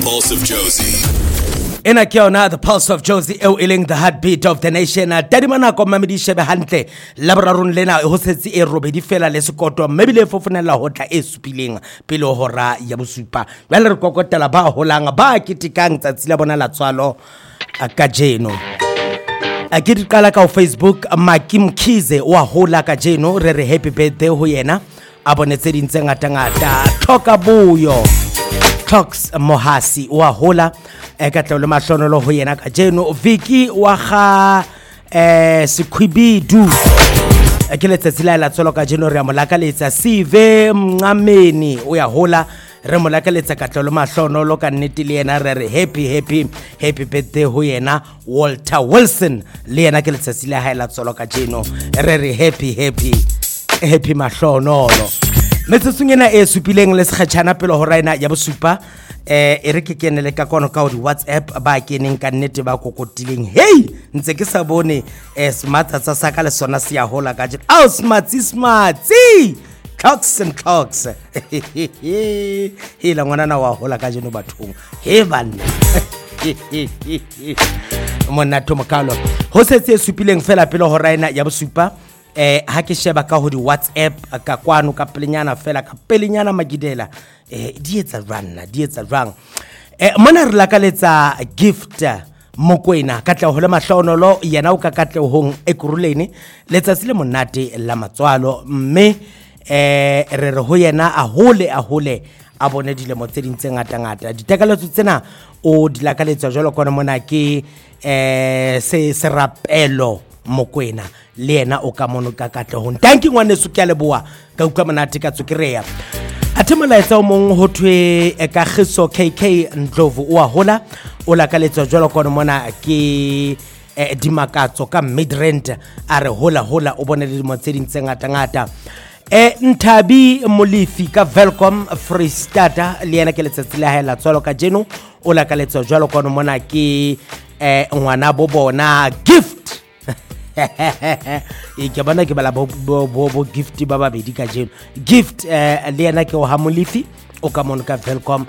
Pulse of Josie. Ena ke yona the Pulse of Josie eo eleng the heartbeat of the nation. Tadimana ko mamedi shebe hantle laborarong lena ho setsi e robedi fela le sekoto mebile fofonela hotla e supileng pele hora ya bosupa. Jwale re kokotela ba holang ba kitikang tsatsi la bona la tswalo ka jeno. A ke diqala ka Facebook Makim Khize wa hola ka jeno re happy birthday ho yena abonetse dintse ngata thoka buyo Clocks Mohasi wa hola ka tlolo mahlonolo ho yena ka jeno. Vicky wa ga Sikhwibidu ke letsatsi la tsolo ka jeno re molaka letsa Sive Mncameni o ya hola re molaka letsa ka tlolo mahlonolo ka nnete le yena re happy birthday ho yena. Walter Wilson le yena ke letsatsi la haela tsolo ka jeno re happy mahlonolo. Metsetsungena e supileng le sekgetshana pele ho raina ya bosupa e re ke kenele ka kono ka di WhatsApp ba keneng ka nnete ba kokotileng. Hey ntse ke sa bone smart tsa saka le sona se ya hola ka jeno. Oh smarty clocks and clocks hela ngwana na wa hola ka jeno bathong he banna monna Tomokalo ho setse supileng fela pele ho raina ya bosupa. Ha ke sheba ka ho di WhatsApp ka kwano ka pelenyana fela ka pelenyana magidela di etsa rang mona re lakaletsa gift Mokwena ka tla ho le mahlonolo yena o ka katle hong ekuruleni letsatsi le monate la matswalo mme re ho yena a hole a bone dilemo tse ding tse ngata ditekeletso tsena o di lakaletsa jalo kona mona ke se rapelo Mokwena le yena o ka mono ka katlehong. Thank you ngwane suka leboa ka uka monate ka tsukreya athemola etsa o mong ho thwe ka khiso KK Ndlovu wa hola o la ka letsa jwalo kona mona ke dimakatso ka Midrand a re hola o bone le mo tse ding tse ngata Nthabi Molifi ka Welcome Free Starter le yena ke letsatsi la haela tswalo ka jeno o la ka letsa jwalo kona mona ke ngwana bo bona gift ke bana ke bala bo gift ba babedi ka jeno gift le yena ke o ha Molifi o ka mona ka Welcome